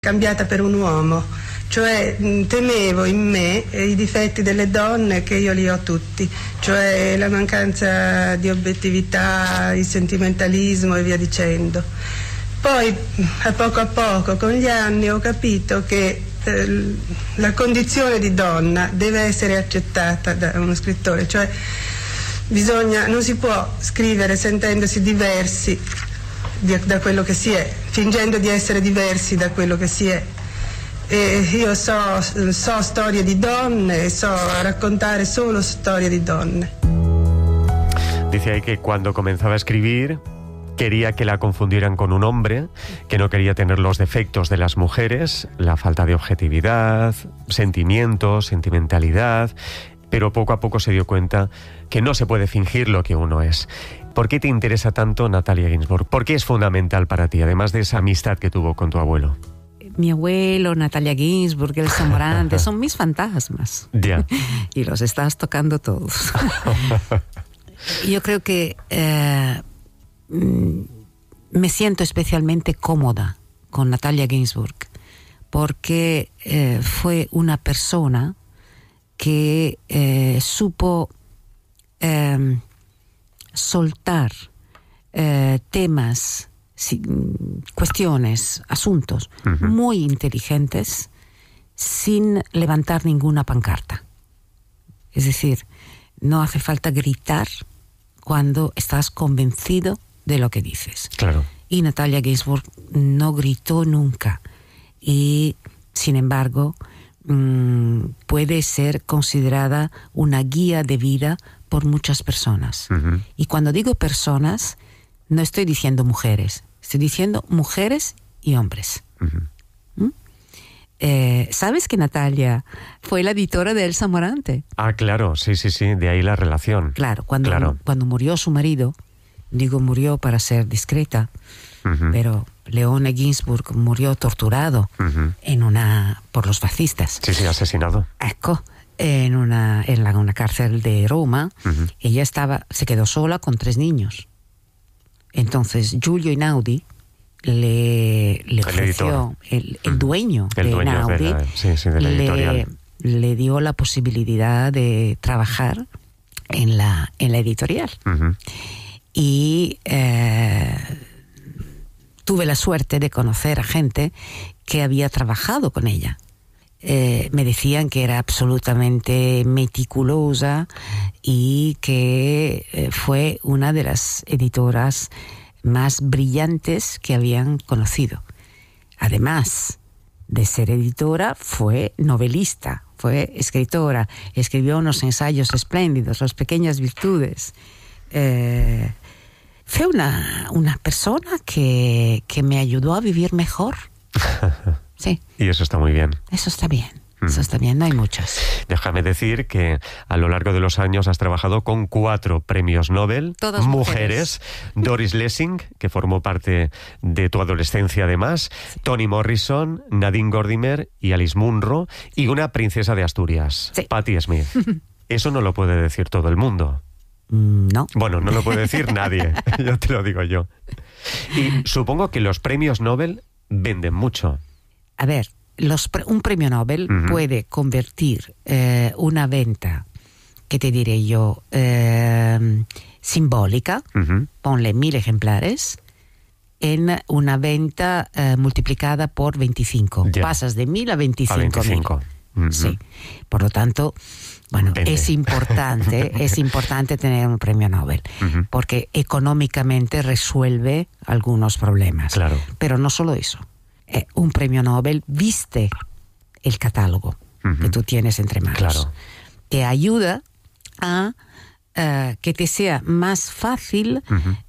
cambiata per un uomo, cioè temevo in me i difetti delle donne, che io li ho tutti, cioè la mancanza di obiettività, il sentimentalismo e via dicendo. Poi a poco con gli anni ho capito che la condizione di donna deve essere accettata da uno scrittore, cioè non si può scrivere sentendosi diversi da quello che si è, fingendo di essere diversi da quello che si è. E io so storie di donne, so raccontare solo storie di donne. Dice ahí que cuando comenzaba a escribir quería que la confundieran con un hombre, que no quería tener los defectos de las mujeres, la falta de objetividad, sentimientos, sentimentalidad, pero poco a poco se dio cuenta que no se puede fingir lo que uno es. ¿Por qué te interesa tanto Natalia Ginzburg? ¿Por qué es fundamental para ti, además de esa amistad que tuvo con tu abuelo? Mi abuelo, Natalia Ginzburg, Elsa Morante, son mis fantasmas. Ya. Y los estás tocando todos. Yo creo que me siento especialmente cómoda con Natalia Ginzburg porque fue una persona que supo soltar temas, cuestiones, asuntos muy inteligentes sin levantar ninguna pancarta. Es decir, no hace falta gritar cuando estás convencido de lo que dices. Claro. Y Natalia Ginzburg no gritó nunca. Y, sin embargo, puede ser considerada una guía de vida por muchas personas. Y cuando digo personas, no estoy diciendo mujeres, estoy diciendo mujeres y hombres. ¿Sabes que Natalia fue la editora de Elsa Morante? Ah, claro, sí, de ahí la relación. Claro, cuando murió su marido, digo murió para ser discreta, pero Leone Ginzburg murió torturado por los fascistas. Sí, asesinado. Ecco, en una cárcel de Roma, ella se quedó sola con 3 niños. Entonces Giulio Einaudi le ofreció, el dueño de Einaudi, de la editorial, le dio la posibilidad de trabajar en la editorial. Y tuve la suerte de conocer a gente que había trabajado con ella. Me decían que era absolutamente meticulosa y que fue una de las editoras más brillantes que habían conocido. Además de ser editora, fue novelista, fue escritora, escribió unos ensayos espléndidos, Las pequeñas virtudes. Fue una persona que me ayudó a vivir mejor. Sí. Y eso está muy bien. Eso está bien. Eso está bien, no hay muchas. Déjame decir que a lo largo de los años has trabajado con 4 premios Nobel. Todas mujeres. Doris Lessing, que formó parte de tu adolescencia además, sí. Toni Morrison, Nadine Gordimer y Alice Munro, y una princesa de Asturias, sí. Patti Smith. Eso no lo puede decir todo el mundo. No. Bueno, no lo puede decir nadie, ya te lo digo yo. Y supongo que los premios Nobel venden mucho. A ver, un premio Nobel puede convertir una venta, que te diré yo, simbólica, ponle 1000 ejemplares, en una venta multiplicada por 25. Ya. Pasas de 1000 a 25.000. Sí. Por lo tanto, bueno, es importante tener un premio Nobel, porque económicamente resuelve algunos problemas. Claro. Pero no solo eso. Un premio Nobel viste el catálogo que tú tienes entre manos. Claro. Te ayuda a que te sea más fácil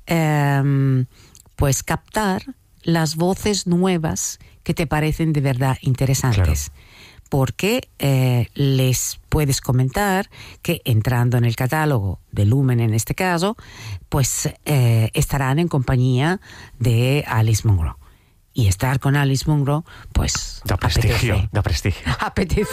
pues captar las voces nuevas que te parecen de verdad interesantes. Claro. Porque les puedes comentar que entrando en el catálogo de Lumen en este caso, pues estarán en compañía de Alice Munro. Y estar con Alice Munro, pues da prestigio. Apetece